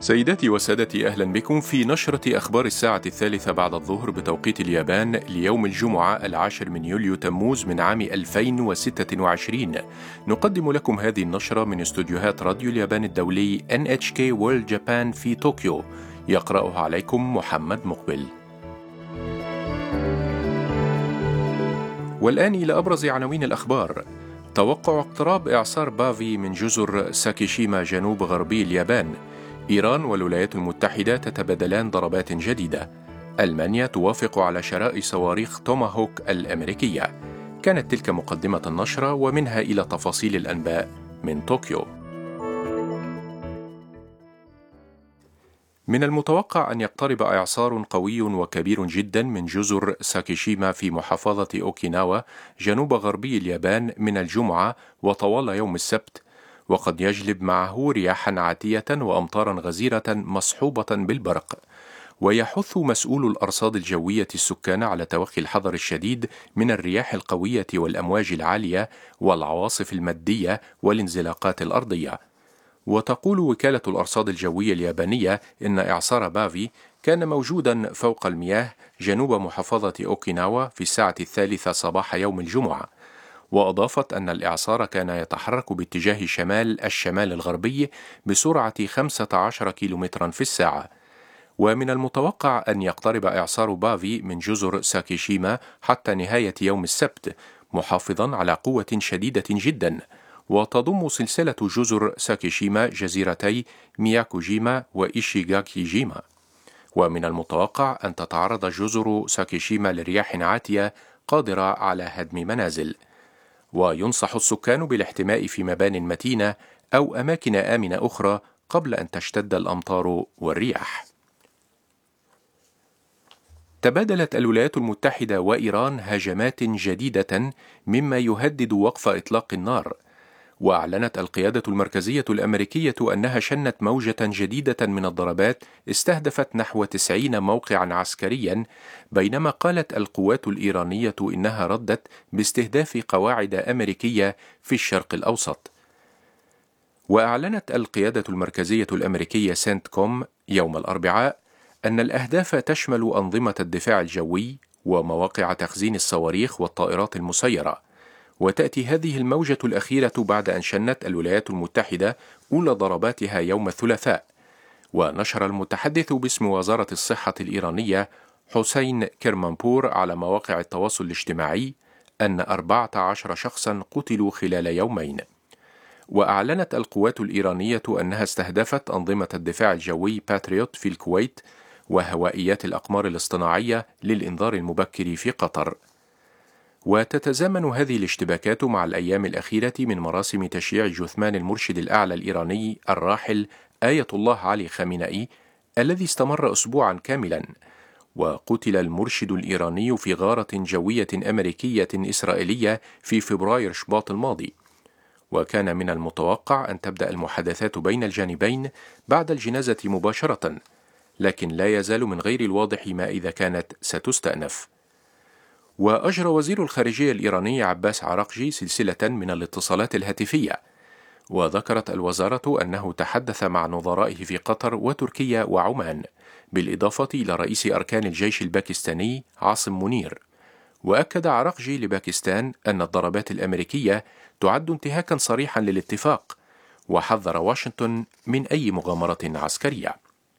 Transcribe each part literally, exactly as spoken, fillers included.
سيداتي وسادتي، أهلا بكم في نشرة أخبار الساعة الثالثة بعد الظهر بتوقيت اليابان ليوم الجمعة العاشر من يوليو تموز من عام ألفين وستة وعشرين. نقدم لكم هذه النشرة من استوديوهات راديو اليابان الدولي إن إتش كي World Japan في طوكيو. يقرأها عليكم محمد مقبل. والآن إلى أبرز عناوين الأخبار. توقع اقتراب إعصار بافي من جزر ساكيشيما جنوب غربي اليابان. إيران والولايات المتحدة تتبادلان ضربات جديدة. ألمانيا توافق على شراء صواريخ توماهوك الأمريكية. كانت تلك مقدمة النشرة، ومنها إلى تفاصيل الأنباء من طوكيو. من المتوقع أن يقترب إعصار قوي وكبير جدا من جزر ساكيشيما في محافظة أوكيناوا جنوب غربي اليابان من الجمعة وطوال يوم السبت، وقد يجلب معه رياحا عاتية وأمطارا غزيرة مصحوبة بالبرق. ويحث مسؤول الأرصاد الجوية السكان على توخي الحذر الشديد من الرياح القوية والأمواج العالية والعواصف المادية والانزلاقات الأرضية. وتقول وكالة الأرصاد الجوية اليابانية إن إعصار بافي كان موجودا فوق المياه جنوب محافظة أوكيناوا في الساعة الثالثة صباح يوم الجمعة. وأضافت أن الإعصار كان يتحرك باتجاه شمال الشمال الغربي بسرعة خمسة عشر كيلومترا في الساعة. ومن المتوقع أن يقترب إعصار بافي من جزر ساكيشيما حتى نهاية يوم السبت، محافظا على قوة شديدة جدا. وتضم سلسلة جزر ساكيشيما جزيرتي مياكوجيما وإيشيغاكيجيما. ومن المتوقع أن تتعرض جزر ساكيشيما لرياح عاتية قادرة على هدم منازل. وينصح السكان بالاحتماء في مبان متينة أو أماكن آمنة أخرى قبل أن تشتد الأمطار والرياح. تبادلت الولايات المتحدة وإيران هجمات جديدة مما يهدد وقف إطلاق النار. وأعلنت القيادة المركزية الأمريكية أنها شنت موجة جديدة من الضربات استهدفت نحو تسعين موقعا عسكريا، بينما قالت القوات الإيرانية إنها ردت باستهداف قواعد أمريكية في الشرق الأوسط. وأعلنت القيادة المركزية الأمريكية سنت كوم يوم الأربعاء أن الأهداف تشمل أنظمة الدفاع الجوي ومواقع تخزين الصواريخ والطائرات المسيرة. وتأتي هذه الموجة الأخيرة بعد أن شنت الولايات المتحدة أولى ضرباتها يوم الثلاثاء. ونشر المتحدث باسم وزارة الصحة الإيرانية حسين كرمانبور على مواقع التواصل الاجتماعي أن أربعة عشر شخصا قتلوا خلال يومين. وأعلنت القوات الإيرانية أنها استهدفت أنظمة الدفاع الجوي باتريوت في الكويت وهوائيات الأقمار الاصطناعية للإنذار المبكر في قطر. وتتزامن هذه الاشتباكات مع الأيام الأخيرة من مراسم تشييع جثمان المرشد الأعلى الإيراني الراحل آية الله علي خامنئي الذي استمر أسبوعا كاملا. وقتل المرشد الإيراني في غارة جوية أمريكية إسرائيلية في فبراير شباط الماضي. وكان من المتوقع أن تبدأ المحادثات بين الجانبين بعد الجنازة مباشرة، لكن لا يزال من غير الواضح ما إذا كانت ستستأنف. وأجرى وزير الخارجية الإيراني عباس عراقجي سلسلة من الاتصالات الهاتفية. وذكرت الوزارة أنه تحدث مع نظرائه في قطر وتركيا وعمان، بالإضافة إلى رئيس أركان الجيش الباكستاني عاصم منير. وأكد عراقجي لباكستان أن الضربات الأمريكية تعد انتهاكا صريحا للاتفاق، وحذر واشنطن من أي مغامرة عسكرية.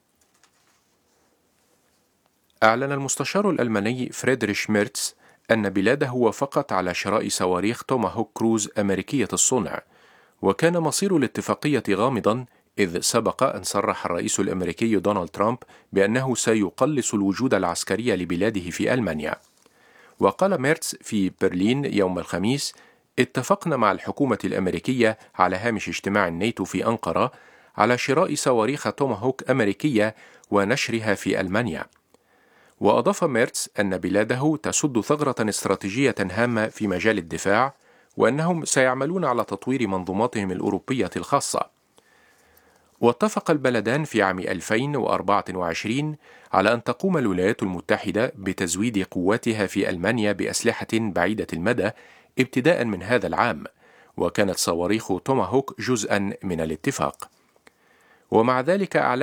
أعلن المستشار الألماني فريدريش ميرتس أن بلاده وافقت على شراء صواريخ توماهوك كروز أمريكية الصنع. وكان مصير الاتفاقية غامضا، إذ سبق أن صرح الرئيس الأمريكي دونالد ترامب بأنه سيقلص الوجود العسكري لبلاده في ألمانيا. وقال ميرتس في برلين يوم الخميس: اتفقنا مع الحكومة الأمريكية على هامش اجتماع الناتو في أنقرة على شراء صواريخ توماهوك أمريكية ونشرها في ألمانيا. وأضاف ميرتس أن بلاده تسد ثغرة استراتيجية هامة في مجال الدفاع، وأنهم سيعملون على تطوير منظوماتهم الأوروبية الخاصة. واتفق البلدان في عام ألفين وأربعة وعشرين على أن تقوم الولايات المتحدة بتزويد قواتها في ألمانيا بأسلحة بعيدة المدى ابتداء من هذا العام، وكانت صواريخ توماهوك جزءا من الاتفاق. ومع ذلك أعلن